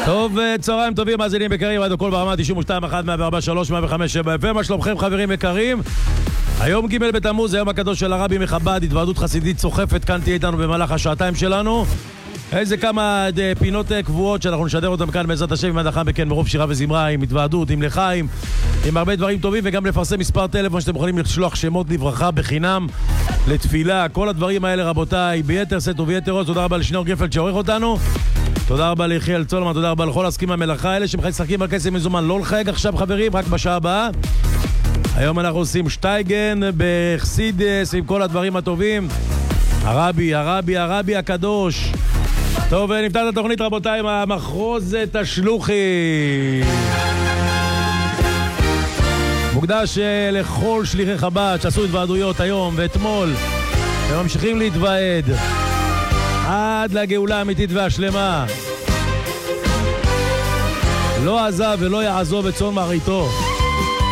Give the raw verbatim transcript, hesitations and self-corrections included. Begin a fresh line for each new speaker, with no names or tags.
טוב, צהריים טובים, מאזינים יקרים, עד הכל ברמה תשעים ושתיים אחת מאה וארבע שלוש מאה וחמש שבע אף אם. מה שלומכם חברים יקרים? היום ג' בתמוז, היום הקדוש של הרבי מחב"ד, התוועדות חסידית סוחפת, כאן תהיה איתנו במהלך השעתיים שלנו. איזה כמה פינות קבועות שאנחנו נשדר אותם כאן בעזרת השם עם הדחם בכן מרוב שירה וזמרה, עם התוועדות, עם לחיים, עם הרבה דברים טובים, וגם לפרסם מספר טלפון שאתם יכולים לשלוח שמות לברכה בחינם לתפילה, כל הדברים האלה רבותיי, ביתר סט וביתר עוז. תודה רבה לשניאור גפלד שעורך אותנו, תודה רבה ליחיאל צולמן, תודה רבה לכל העוסקים במלאכה, אלה שמשחקים על כסף מזומן לא לחייג עכשיו חברים, רק בשעה הבאה. היום אנחנו עושים שטייגן בחסידס עם כל הדברים הטובים, הרבי, הרבי, הרבי הקדוש. טוב, נפתח את התוכנית רבותיי עם המחרוזת השלוחי, מוקדש לכל שליחי חב"ד שעשו התוועדויות היום ואתמול וממשיכים להתוועד עד לגאולה האמיתית והשלמה. לא עזב ולא יעזוב את צאן מרעיתו.